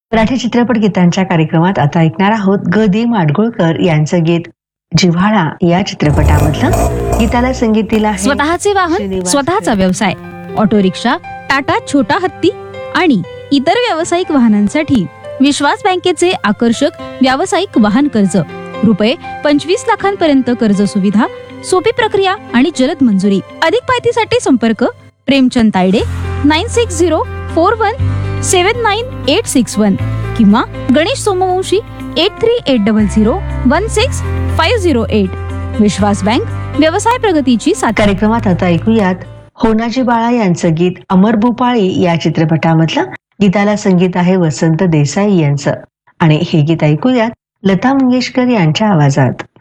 मराठी चित्रपट गीतांच्या कार्यक्रमात आता ऐकणार आहोत ग दि माडगुळकर यांचं गीत जिव्हाळा या चित्रपटामधलं. गीताला संगीत दिलं आहे स्वतःचे वाहन, स्वतःचा व्यवसाय, ऑटो रिक्षा, टाटा छोटा हत्ती आणि इतर व्यावसायिक वाहनांसाठी विश्वास बँकेचे आकर्षक व्यावसायिक वाहन कर्ज, रुपये 25 लाखांपर्यंत कर्ज सुविधा, सोपी प्रक्रिया आणि जलद मंजुरी. अधिक माहितीसाठी संपर्क प्रेमचंद तायडे 9604179861 किंवा गणेश सोमवंशी 8380016508. विश्वास बँक, व्यवसाय प्रगतीची साथ. कार्यक्रमात आता ऐकूयात होनाजी बाळा यांचं गीत अमर भूपाळी या चित्रपटामधलं. गीताला संगीत आहे वसंत देसाई यांचं आणि हे गीत ऐकूयात लता मंगेशकर यांच्या आवाजात.